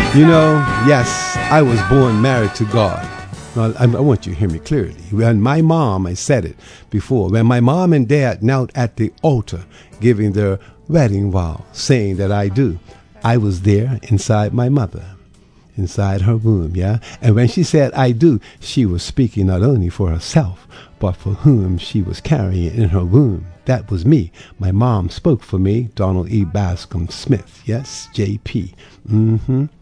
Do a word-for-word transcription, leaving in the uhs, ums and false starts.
You know, yes, I was born married to God. Now, I, I want you to hear me clearly. When my mom, I said it before, when my mom and dad knelt at the altar giving their wedding vow, saying that I do, I was there inside my mother, inside her womb, yeah? And when she said I do, she was speaking not only for herself, but for whom she was carrying in her womb. That was me. My mom spoke for me, Donald E. Bascom Smith. Yes, J P. Mm-hmm.